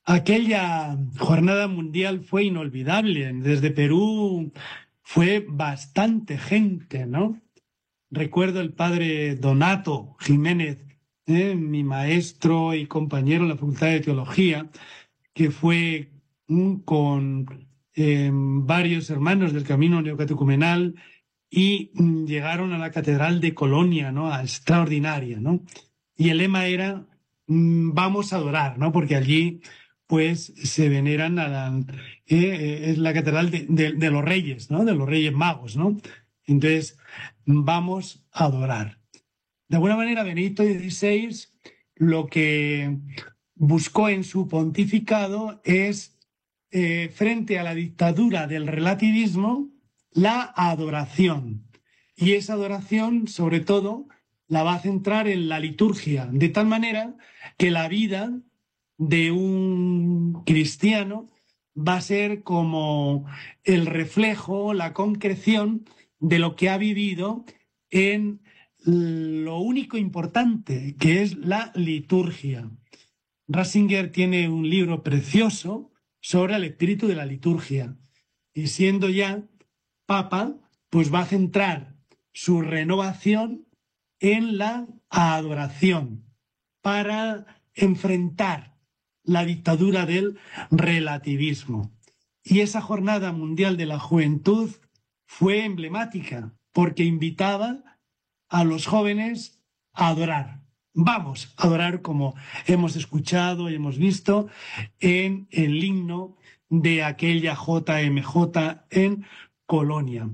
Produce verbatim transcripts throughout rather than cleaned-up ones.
Aquella jornada mundial fue inolvidable. Desde Perú fue bastante gente, ¿no? Recuerdo el padre Donato Jiménez, ¿eh? Mi maestro y compañero en la Facultad de Teología, que fue mm, con eh, varios hermanos del Camino Neocatecumenal y mm, llegaron a la Catedral de Colonia, ¿no? A extraordinaria, ¿no? Y el lema era mm, vamos a adorar, ¿no? Porque allí pues se veneran a la, eh, eh, es la Catedral de, de- de los Reyes, ¿no? De los Reyes Magos, ¿no? Entonces, vamos a adorar. De alguna manera, Benedicto dieciséis lo que buscó en su pontificado es, eh, frente a la dictadura del relativismo, la adoración. Y esa adoración, sobre todo, la va a centrar en la liturgia, de tal manera que la vida de un cristiano va a ser como el reflejo, la concreción de lo que ha vivido en lo único importante, que es la liturgia. Ratzinger tiene un libro precioso sobre el espíritu de la liturgia y siendo ya papa, pues va a centrar su renovación en la adoración para enfrentar la dictadura del relativismo. Y esa Jornada Mundial de la Juventud fue emblemática porque invitaba a los jóvenes a adorar. Vamos a adorar como hemos escuchado y hemos visto en el himno de aquella J M J en Colonia.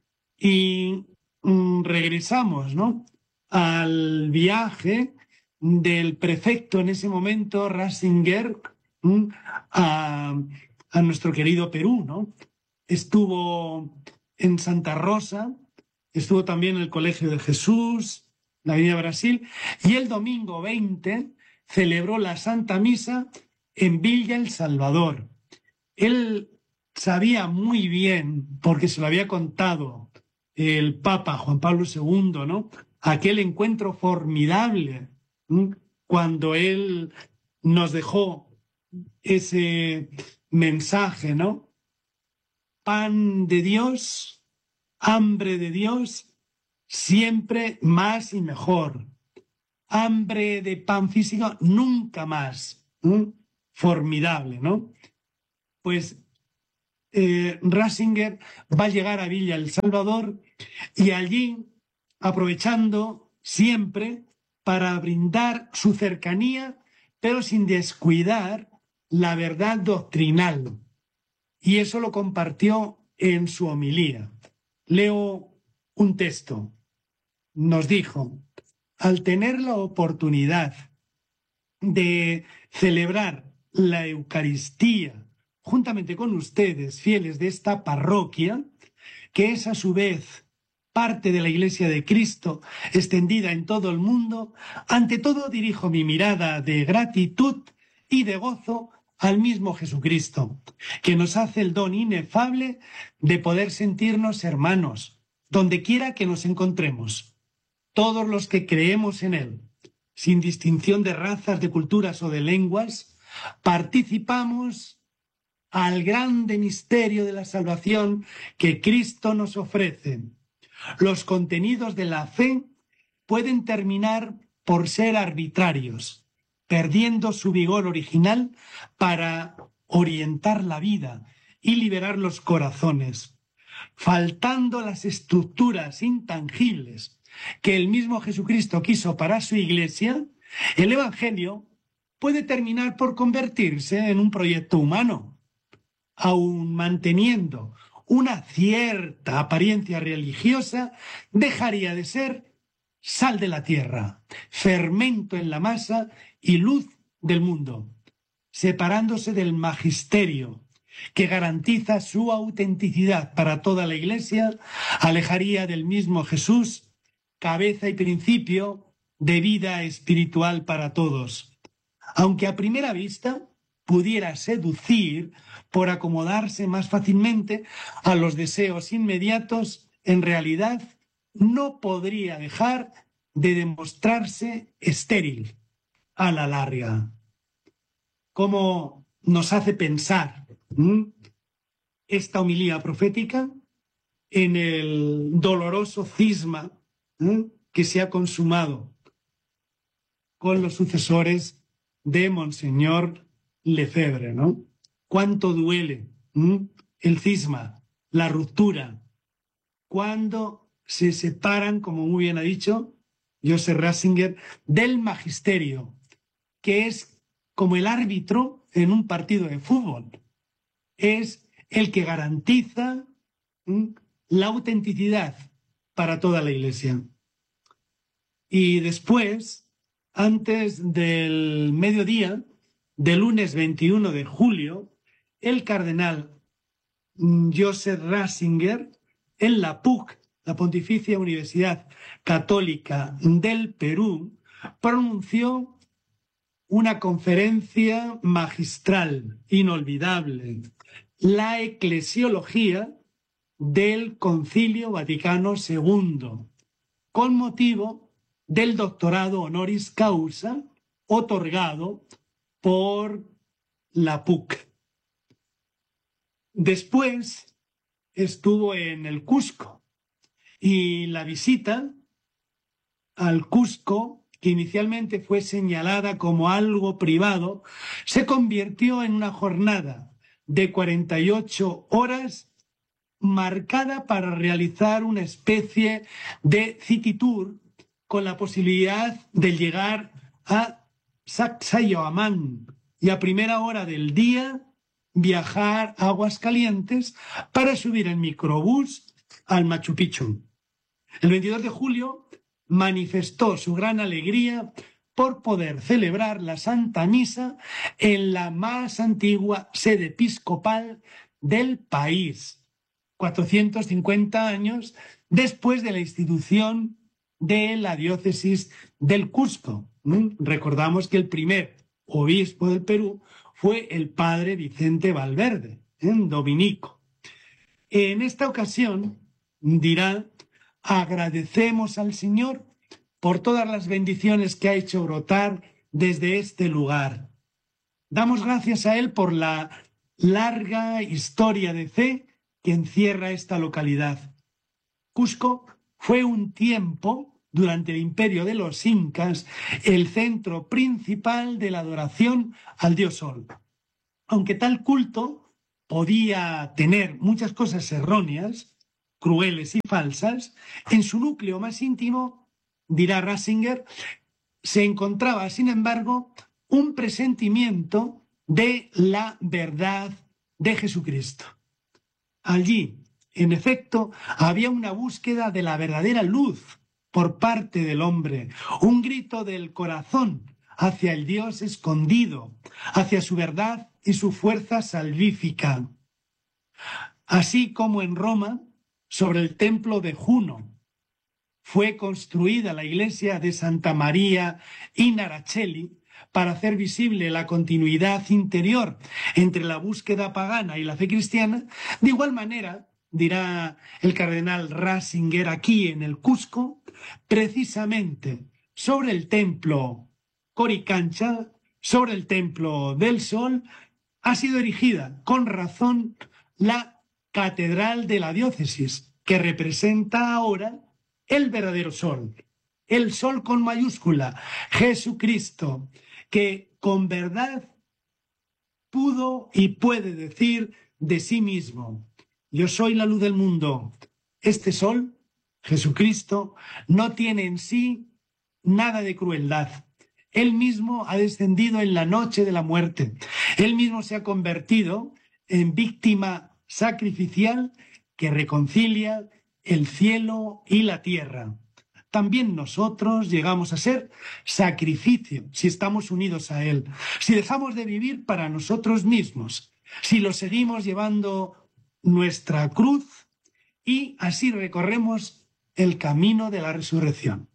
Y mm, regresamos, ¿no? Al viaje del prefecto en ese momento, Ratzinger, mm, a, a nuestro querido Perú, ¿no? Estuvo en Santa Rosa, estuvo también en el Colegio de Jesús, la Avenida Brasil, y el domingo veinte celebró la Santa Misa en Villa El Salvador. Él sabía muy bien, porque se lo había contado el Papa Juan Pablo segundo, ¿no? Aquel encuentro formidable, ¿m? Cuando él nos dejó ese mensaje, ¿no? Pan de Dios, hambre de Dios, siempre más y mejor. Hambre de pan físico, nunca más. ¿M? Formidable, ¿no? Pues eh, Ratzinger va a llegar a Villa El Salvador y allí, aprovechando siempre para brindar su cercanía, pero sin descuidar la verdad doctrinal. Y eso lo compartió en su homilía. Leo un texto. Nos dijo, al tener la oportunidad de celebrar la Eucaristía juntamente con ustedes, fieles de esta parroquia, que es a su vez parte de la Iglesia de Cristo extendida en todo el mundo, ante todo dirijo mi mirada de gratitud y de gozo al mismo Jesucristo, que nos hace el don inefable de poder sentirnos hermanos, donde quiera que nos encontremos, todos los que creemos en Él, sin distinción de razas, de culturas o de lenguas, participamos al grande misterio de la salvación que Cristo nos ofrece. Los contenidos de la fe pueden terminar por ser arbitrarios, perdiendo su vigor original para orientar la vida y liberar los corazones, faltando las estructuras intangibles que el mismo Jesucristo quiso para su Iglesia. El Evangelio puede terminar por convertirse en un proyecto humano, aun manteniendo una cierta apariencia religiosa, dejaría de ser sal de la tierra, fermento en la masa y luz del mundo, separándose del magisterio que garantiza su autenticidad para toda la Iglesia, alejaría del mismo Jesús, cabeza y principio de vida espiritual para todos. Aunque a primera vista pudiera seducir por acomodarse más fácilmente a los deseos inmediatos, en realidad no podría dejar de demostrarse estéril a la larga. Como nos hace pensar ¿m? esta homilía profética en el doloroso cisma ¿m? que se ha consumado con los sucesores de Monseñor Lefebvre, ¿no? Cuánto duele ¿m? el cisma, la ruptura, cuando se separan, como muy bien ha dicho Joseph Ratzinger, del magisterio, que es como el árbitro en un partido de fútbol. Es el que garantiza ¿m? la autenticidad para toda la Iglesia. Y después, antes del mediodía, del lunes veintiuno de julio, el cardenal Joseph Ratzinger, en la P U C, la Pontificia Universidad Católica del Perú, pronunció una conferencia magistral, inolvidable, la eclesiología del Concilio Vaticano segundo, con motivo del doctorado honoris causa otorgado por la P U C. Después estuvo en el Cusco y la visita al Cusco, que inicialmente fue señalada como algo privado, se convirtió en una jornada de cuarenta y ocho horas marcada para realizar una especie de city tour con la posibilidad de llegar a Sacsayhuamán y a primera hora del día viajar a Aguascalientes para subir en microbús al Machu Picchu. El veintidós de julio manifestó su gran alegría por poder celebrar la Santa Misa en la más antigua sede episcopal del país, cuatrocientos cincuenta años después de la institución de la diócesis del Cusco. Recordamos que el primer obispo del Perú fue el padre Vicente Valverde, ¿eh? dominico. En esta ocasión dirá: agradecemos al Señor por todas las bendiciones que ha hecho brotar desde este lugar. Damos gracias a Él por la larga historia de fe que encierra esta localidad. Cusco fue un tiempo, durante el imperio de los incas, el centro principal de la adoración al dios Sol. Aunque tal culto podía tener muchas cosas erróneas, crueles y falsas, en su núcleo más íntimo, dirá Ratzinger, se encontraba, sin embargo, un presentimiento de la verdad de Jesucristo. Allí, en efecto, había una búsqueda de la verdadera luz por parte del hombre, un grito del corazón hacia el Dios escondido, hacia su verdad y su fuerza salvífica. Así como en Roma, sobre el templo de Juno, fue construida la iglesia de Santa María in Araceli para hacer visible la continuidad interior entre la búsqueda pagana y la fe cristiana. De igual manera, dirá el cardenal Ratzinger, aquí en el Cusco, precisamente sobre el templo Coricancha, sobre el templo del Sol, ha sido erigida con razón la catedral de la diócesis, que representa ahora el verdadero Sol, el Sol con mayúscula, Jesucristo, que con verdad pudo y puede decir de sí mismo: yo soy la luz del mundo. Este Sol, Jesucristo, no tiene en sí nada de crueldad. Él mismo ha descendido en la noche de la muerte. Él mismo se ha convertido en víctima sacrificial que reconcilia el cielo y la tierra. También nosotros llegamos a ser sacrificio si estamos unidos a Él, si dejamos de vivir para nosotros mismos, si lo seguimos llevando nuestra cruz y así recorremos el camino de la resurrección.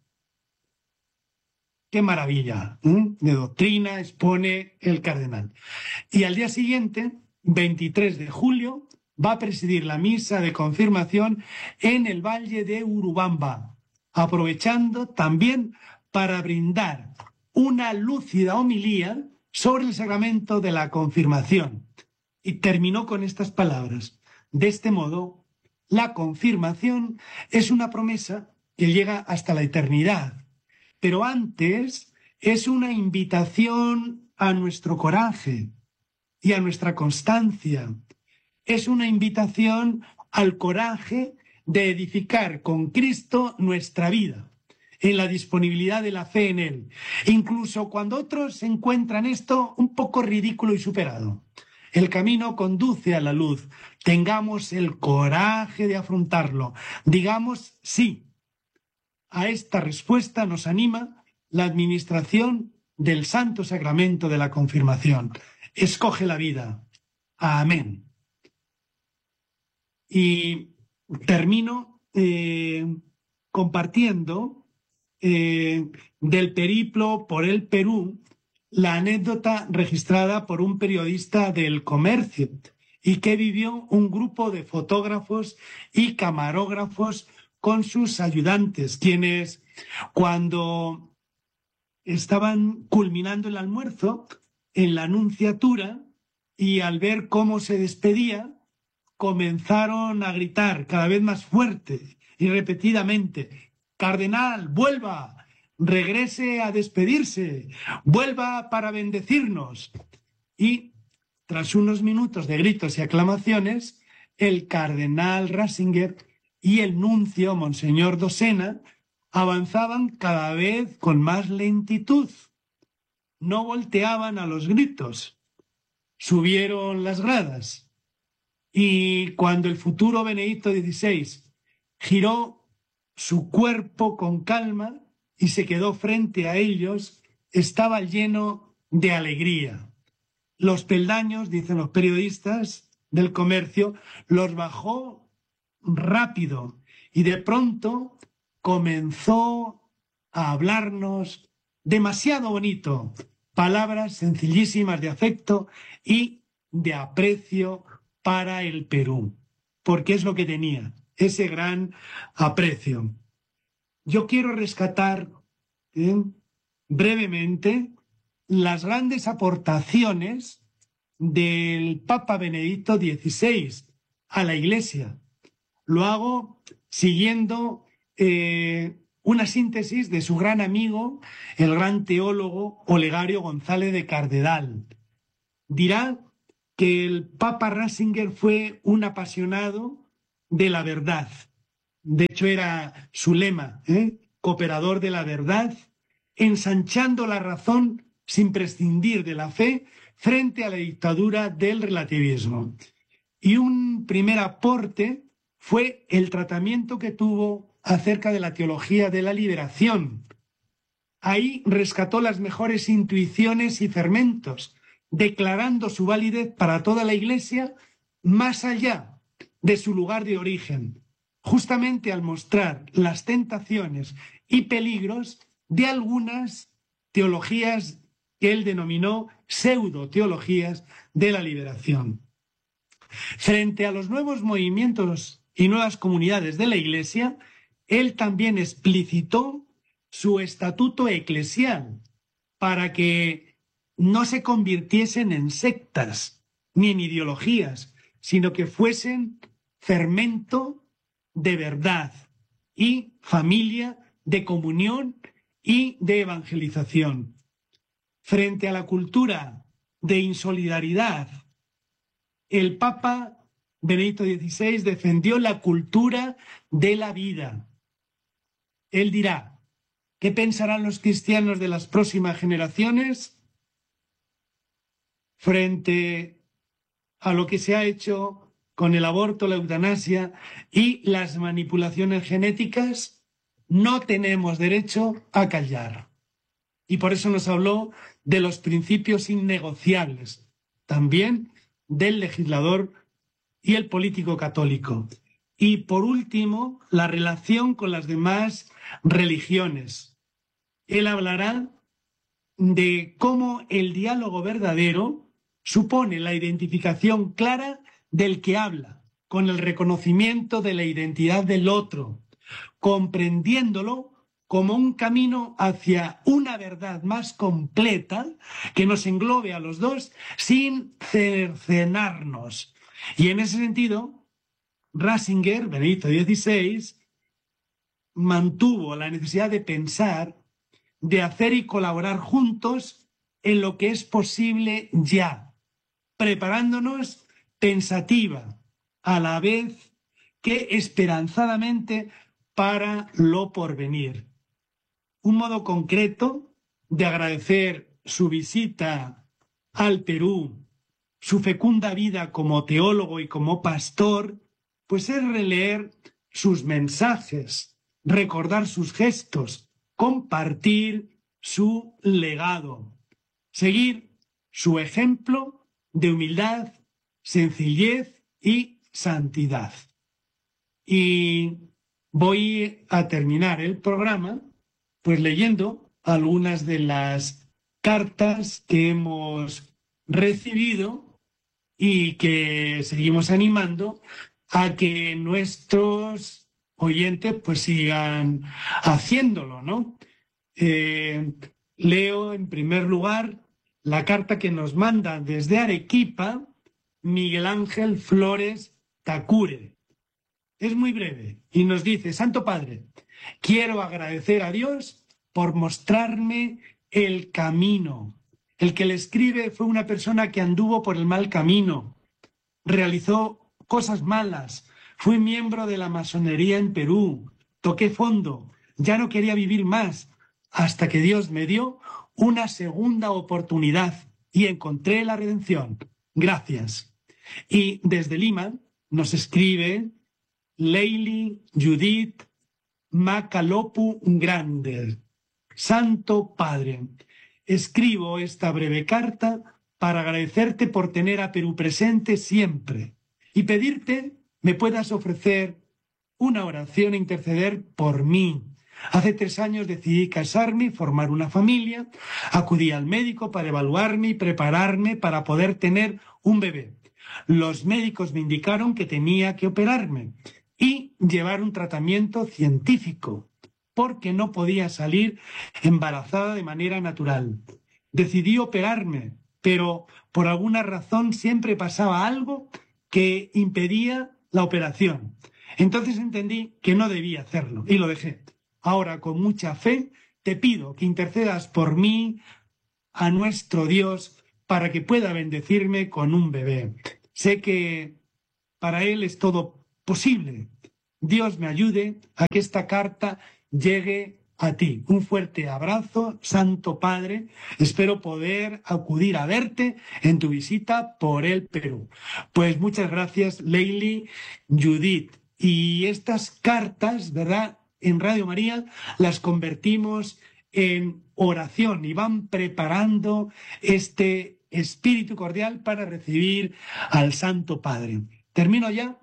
¡Qué maravilla! ¿eh? De doctrina expone el cardenal. Y al día siguiente, veintitrés de julio, va a presidir la misa de confirmación en el Valle de Urubamba, aprovechando también para brindar una lúcida homilía sobre el sacramento de la confirmación. Y terminó con estas palabras. De este modo, la confirmación es una promesa que llega hasta la eternidad, pero antes es una invitación a nuestro coraje y a nuestra constancia. Es una invitación al coraje de edificar con Cristo nuestra vida, en la disponibilidad de la fe en Él, incluso cuando otros encuentran esto un poco ridículo y superado. El camino conduce a la luz. Tengamos el coraje de afrontarlo. Digamos sí. A esta respuesta nos anima la administración del Santo Sacramento de la Confirmación. Escoge la vida. Amén. Y termino eh, compartiendo eh, del periplo por el Perú la anécdota registrada por un periodista del Comercio y que vivió un grupo de fotógrafos y camarógrafos con sus ayudantes, quienes cuando estaban culminando el almuerzo en la Nunciatura y al ver cómo se despedía, comenzaron a gritar cada vez más fuerte y repetidamente: «Cardenal, vuelva, regrese a despedirse, vuelva para bendecirnos». Y tras unos minutos de gritos y aclamaciones, el cardenal Ratzinger y el nuncio, Monseñor Dosena, avanzaban cada vez con más lentitud. No volteaban a los gritos. Subieron las gradas. Y cuando el futuro Benedicto dieciséis giró su cuerpo con calma y se quedó frente a ellos, estaba lleno de alegría. Los peldaños, dicen los periodistas del Comercio, los bajó rápido y de pronto comenzó a hablarnos demasiado bonito, palabras sencillísimas de afecto y de aprecio para el Perú, porque es lo que tenía, ese gran aprecio. Yo quiero rescatar ¿eh? brevemente las grandes aportaciones del Papa Benedicto dieciséis a la Iglesia. Lo hago siguiendo eh, una síntesis de su gran amigo, el gran teólogo Olegario González de Cardedal. Dirá que el Papa Ratzinger fue un apasionado de la verdad. De hecho, era su lema, ¿eh? Cooperador de la verdad, ensanchando la razón sin prescindir de la fe frente a la dictadura del relativismo. Y un primer aporte fue el tratamiento que tuvo acerca de la teología de la liberación. Ahí rescató las mejores intuiciones y fermentos, declarando su validez para toda la Iglesia más allá de su lugar de origen, justamente al mostrar las tentaciones y peligros de algunas teologías que él denominó pseudo-teologías de la liberación. Frente a los nuevos movimientos y nuevas comunidades de la Iglesia, él también explicitó su estatuto eclesial para que no se convirtiesen en sectas ni en ideologías, sino que fuesen fermento de verdad y familia de comunión y de evangelización. Frente a la cultura de insolidaridad, el Papa Benedicto dieciséis defendió la cultura de la vida. Él dirá: ¿qué pensarán los cristianos de las próximas generaciones frente a lo que se ha hecho con el aborto, la eutanasia y las manipulaciones genéticas? No tenemos derecho a callar. Y por eso nos habló de los principios innegociables, también del legislador y el político católico. Y por último, la relación con las demás religiones. Él hablará de cómo el diálogo verdadero supone la identificación clara del que habla, con el reconocimiento de la identidad del otro, comprendiéndolo como un camino hacia una verdad más completa que nos englobe a los dos sin cercenarnos. Y en ese sentido, Ratzinger, Benedicto dieciséis, mantuvo la necesidad de pensar, de hacer y colaborar juntos en lo que es posible ya, preparándonos pensativa a la vez que esperanzadamente para lo porvenir. Un modo concreto de agradecer su visita al Perú, su fecunda vida como teólogo y como pastor, pues es releer sus mensajes, recordar sus gestos, compartir su legado, seguir su ejemplo de humildad, sencillez y santidad. Y voy a terminar el programa pues leyendo algunas de las cartas que hemos recibido y que seguimos animando a que nuestros oyentes pues sigan haciéndolo, ¿no? Eh, leo en primer lugar la carta que nos manda desde Arequipa Miguel Ángel Flores Tacure. Es muy breve y nos dice: Santo Padre, quiero agradecer a Dios por mostrarme el camino. El que le escribe fue una persona que anduvo por el mal camino, realizó cosas malas, fui miembro de la masonería en Perú, toqué fondo, ya no quería vivir más, hasta que Dios me dio una segunda oportunidad y encontré la redención. Gracias. Y desde Lima nos escribe Leili Judith Macalopu Grande. Santo Padre, escribo esta breve carta para agradecerte por tener a Perú presente siempre y pedirte me puedas ofrecer una oración e interceder por mí. Hace tres años decidí casarme y formar una familia. Acudí al médico para evaluarme y prepararme para poder tener un bebé. Los médicos me indicaron que tenía que operarme y llevar un tratamiento científico, porque no podía salir embarazada de manera natural. Decidí operarme, pero por alguna razón siempre pasaba algo que impedía la operación. Entonces entendí que no debía hacerlo y lo dejé. Ahora, con mucha fe, te pido que intercedas por mí a nuestro Dios para que pueda bendecirme con un bebé. Sé que para Él es todo posible. Dios me ayude a que esta carta llegue a ti. Un fuerte abrazo, Santo Padre. Espero poder acudir a verte en tu visita por el Perú. Pues muchas gracias, Leili, Judith. Y estas cartas, ¿verdad?, en Radio María las convertimos en oración y van preparando este espíritu cordial para recibir al Santo Padre. Termino ya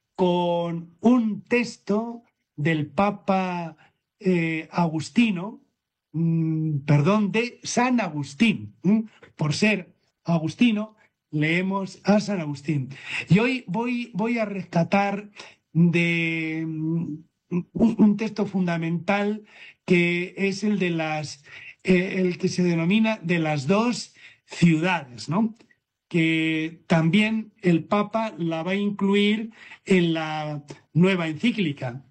con un texto del Papa eh, Agustino, mmm, perdón, de San Agustín. ¿Mm? Por ser agustino, leemos a San Agustín. Y hoy voy, voy a rescatar de un, un texto fundamental que es el de las, eh, el que se denomina de las dos ciudades, ¿no? Que también el Papa la va a incluir en la nueva encíclica.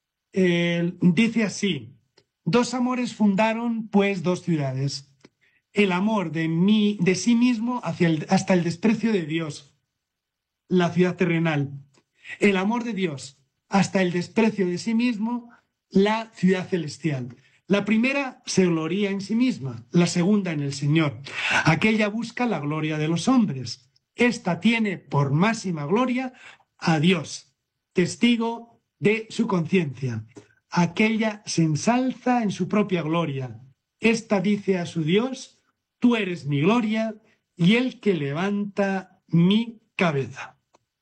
Eh, dice así: dos amores fundaron, pues, dos ciudades. El amor de, mí, de sí mismo hacia el, hasta el desprecio de Dios, la ciudad terrenal. El amor de Dios hasta el desprecio de sí mismo, la ciudad celestial. La primera se gloría en sí misma, la segunda en el Señor. Aquella busca la gloria de los hombres. Esta tiene por máxima gloria a Dios, testigo de su conciencia. Aquella se ensalza en su propia gloria. Esta dice a su Dios: tú eres mi gloria y el que levanta mi cabeza.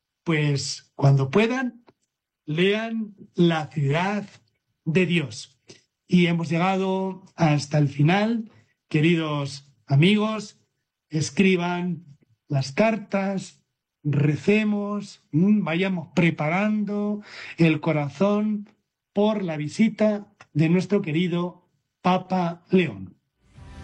Pues cuando puedan, lean La ciudad de Dios. Y hemos llegado hasta el final. Queridos amigos, escriban las cartas, recemos, vayamos preparando el corazón por la visita de nuestro querido Papa León.